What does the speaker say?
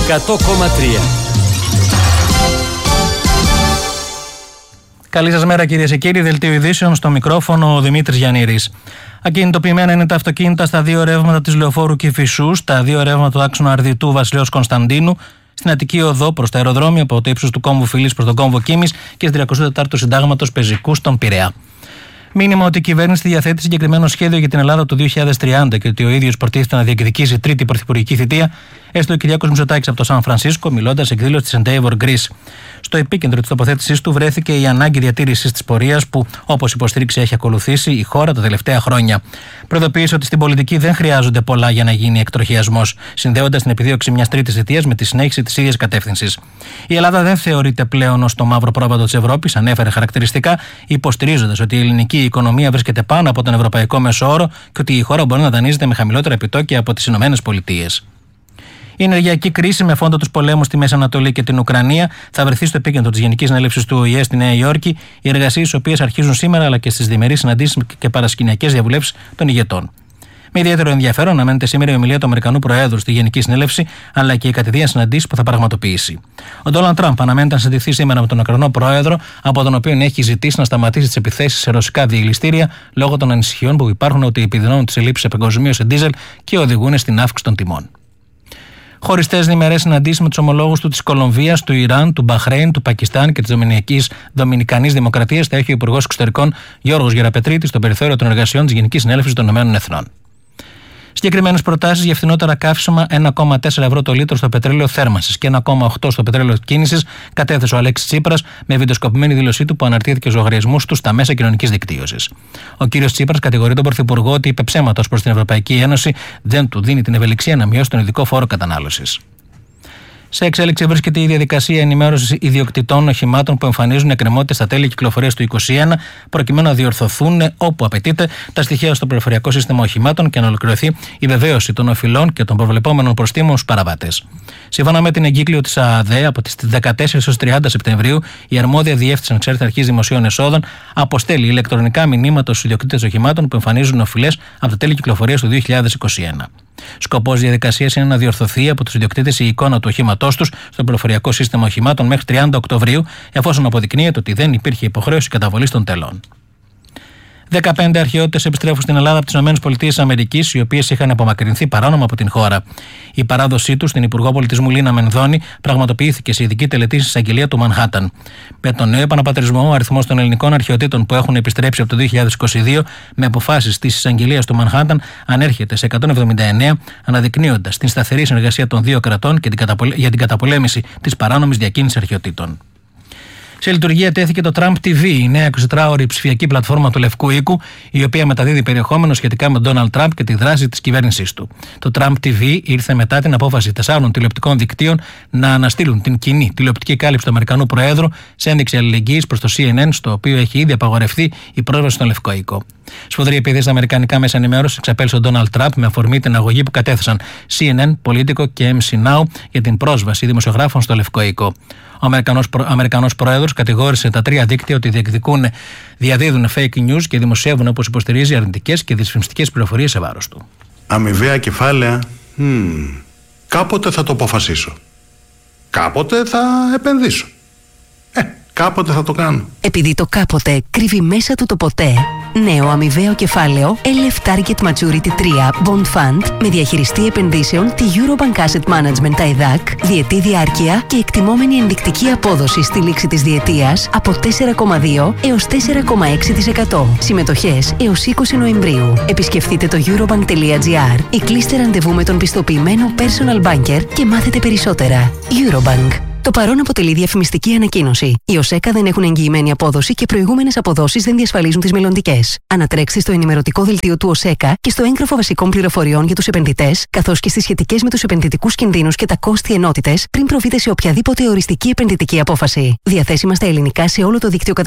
100,3. Καλή σας μέρα, κυρίες και κύριοι. Δελτίο ειδήσεων, στο μικρόφωνο ο Δημήτρης Γιαννήρης. Ακινητοποιημένα είναι τα αυτοκίνητα στα δύο ρεύματα της Λεωφόρου Κηφισού, στα δύο ρεύματα του άξονα Αρδιτού Βασιλέως Κωνσταντίνου, στην Αττική Οδό προς τα αεροδρόμια από το ύψος του κόμβου Φιλής προς τον κόμβο Κίμης και στην 34ου Συντάγματος Πεζικού στον Πειραιά. Μήνυμα ότι η κυβέρνηση διαθέτει συγκεκριμένο σχέδιο για την Ελλάδα του 2030 και ότι ο ίδιος προτίθεται να διεκδικήσει τρίτη πρωθυπουργική θητεία, έστω ο Κυριάκος Μητσοτάκης από το Σαν Φρανσίσκο, μιλώντας εκδήλωση της Endeavour Greece. Στο επίκεντρο της τοποθέτησής του βρέθηκε η ανάγκη διατήρησης της πορείας που, όπως υποστήριξε, έχει ακολουθήσει η χώρα τα τελευταία χρόνια. Προειδοποίησε ότι στην πολιτική δεν χρειάζονται πολλά για να γίνει εκτροχιασμός, συνδέοντας την επιδίωξη μιας τρίτης θητείας με τη συνέχιση της ίδιας κατεύθυνσης. Η Ελλάδα δεν θεωρείται πλέον ως το μαύρο πρόβατο της Ευρώπης, ανέφερε χαρακτηριστικά, υποστηρίζοντας ότι η ελληνική οικονομία βρίσκεται πάνω από τον ευρωπαϊκό μέσο όρο και ότι η χώρα μπορεί να δανείζεται με χαμηλότερα επιτόκια από τις ΗΠΑ. Η ενεργειακή κρίση με φόντο τους πολέμους στη Μέση Ανατολή και την Ουκρανία θα βρεθεί στο επίκεντρο της Γενικής Συνέλευσης του ΟΗΕ στη Νέα Υόρκη, οι εργασίες οι οποίες αρχίζουν σήμερα αλλά και στις διμερείς συναντήσεις και παρασκηνιακές διαβουλεύσεις των ηγετών. Με ιδιαίτερο ενδιαφέρον αναμένεται σήμερα η ομιλία του Αμερικανού Προέδρου στη Γενική Συνέλευση, αλλά και οι κατηδίαν συναντήσεις που θα πραγματοποιήσει. Ο Ντόναλντ Τραμπ αναμένεται να συναντηθεί σήμερα με τον Ουκρανό Πρόεδρο, από τον οποίο έχει ζητήσει να σταματήσει τις επιθέσεις σε ρωσικά διελιστήρια λόγω των ανησυχιών που υπάρχουν ότι επιδεινώνουν τις ελλείψεις παγκοσμίως σε ντίζελ και οδηγούν στην αύξηση των τιμών. Χωριστές διμερές συναντήσεις με τους ομολόγους του της Κολομβίας, του Ιράν, του Μπαχρέιν, του Πακιστάν και της Δομινικανής Δημοκρατίας θα έχει ο Υπουργός Εξωτερικών Γιώργος Γεραπετρίτης στο περιθώριο των εργασιών της Γενικής Συνέλευσης των Ηνωμένων Εθνών. Συγκεκριμένες προτάσεις για φθηνότερα καύσιμα: 1,4 ευρώ το λίτρο στο πετρέλαιο θέρμανσης και 1,8 στο πετρέλαιο κίνησης, κατέθεσε ο Αλέξης Τσίπρας με βιντεοσκοπημένη δήλωσή του που αναρτήθηκε στους λογαριασμούς του στα μέσα κοινωνικής δικτύωσης. Ο κύριος Τσίπρας κατηγορεί τον Πρωθυπουργό ότι είπε ψέματα ως προς την Ευρωπαϊκή Ένωση, δεν του δίνει την ευελιξία να μειώσει τον ειδικό φόρο κατανάλωσης. Σε εξέλιξη βρίσκεται η διαδικασία ενημέρωσης ιδιοκτητών οχημάτων που εμφανίζουν εκκρεμότητες στα τέλη κυκλοφορίας του 2021, προκειμένου να διορθωθούν όπου απαιτείται τα στοιχεία στο πληροφοριακό σύστημα οχημάτων και να ολοκληρωθεί η βεβαίωση των οφειλών και των προβλεπόμενων προστίμων στους παραβάτες. Σύμφωνα με την εγκύκλιο της ΑΑΔΕ, από τις 14 έως 30 Σεπτεμβρίου, η αρμόδια διεύθυνση ανεξάρτητης αρχής δημοσίων εσόδων αποστέλει ηλεκτρονικά μηνύματα στους ιδιοκτήτες οχημάτων που εμφανίζουν οφειλές από τα τέλη κυκλοφορίας του 2021. Σκοπός διαδικασίας είναι να διορθωθεί από τους ιδιοκτήτες η εικόνα του οχήματός τους στο πληροφοριακό σύστημα οχημάτων μέχρι 30 Οκτωβρίου, εφόσον αποδεικνύεται ότι δεν υπήρχε υποχρέωση καταβολής των τελών. 15 αρχαιότητες επιστρέφουν στην Ελλάδα από τις ΗΠΑ, οι οποίες είχαν απομακρυνθεί παράνομα από την χώρα. Η παράδοσή τους στην Υπουργό Πολιτισμού Λίνα Μενδώνη πραγματοποιήθηκε σε ειδική τελετή στην εισαγγελία του Μανχάταν. Με τον νέο επαναπατρισμό, ο αριθμός των ελληνικών αρχαιοτήτων που έχουν επιστρέψει από το 2022 με αποφάσεις της εισαγγελίας του Μανχάταν ανέρχεται σε 179, αναδεικνύοντας την σταθερή συνεργασία των δύο κρατών για την καταπολέμηση της παράνομης διακίνησης αρχαιοτήτων. Σε λειτουργία τέθηκε το Trump TV, η νέα 24ωρη ψηφιακή πλατφόρμα του Λευκού Οίκου, η οποία μεταδίδει περιεχόμενο σχετικά με τον Donald Trump και τη δράση της κυβέρνησής του. Το Trump TV ήρθε μετά την απόφαση 4 τηλεοπτικών δικτύων να αναστείλουν την κοινή τηλεοπτική κάλυψη του Αμερικανού Προέδρου σε ένδειξη αλληλεγγύης προς το CNN, στο οποίο έχει ήδη απαγορευτεί η πρόσβαση στον Λευκό Οίκο. Σφοδρή επίθεση στα αμερικανικά μέσα ενημέρωσης εξαπέλυσε τον Donald Trump με αφορμή την αγωγή που κατέθεσαν CNN, Politico και MC Now για την πρόσβαση δημοσιογράφων στο Λευκό Οίκο. Ο Αμερικανός Πρόεδρος κατηγόρησε τα τρία δίκτυα ότι διαδίδουν fake news και δημοσιεύουν, όπως υποστηρίζει, αρνητικές και δυσφημιστικές πληροφορίες σε βάρος του. Αμοιβαία κεφάλαια. Κάποτε θα το αποφασίσω. Κάποτε θα επενδύσω. Κάποτε θα το κάνω. Επειδή το κάποτε κρύβει μέσα του το ποτέ. Νέο αμοιβαίο κεφάλαιο LF Target Maturity 3 Bond Fund με διαχειριστή επενδύσεων τη Eurobank Asset Management TAIDAC, διετή διάρκεια και εκτιμόμενη ενδεικτική απόδοση στη λήξη της διετίας από 4,2 έως 4,6%. Συμμετοχές έως 20 Νοεμβρίου. Επισκεφτείτε το eurobank.gr ή κλείστε ραντεβού με τον πιστοποιημένο personal banker και μάθετε περισσότερα. Eurobank. Το παρόν αποτελεί διαφημιστική ανακοίνωση. Οι ΟΣΕΚΑ δεν έχουν εγγυημένη απόδοση και προηγούμενες αποδόσεις δεν διασφαλίζουν τις μελλοντικές. Ανατρέξτε στο ενημερωτικό δελτίο του ΟΣΕΚΑ και στο έγγραφο βασικών πληροφοριών για τους επενδυτές, καθώς και στις σχετικές με τους επενδυτικούς κινδύνους και τα κόστη ενότητες πριν προβείτε σε οποιαδήποτε οριστική επενδυτική απόφαση. Διαθέσιμα στα ελληνικά σε όλο το δίκτυο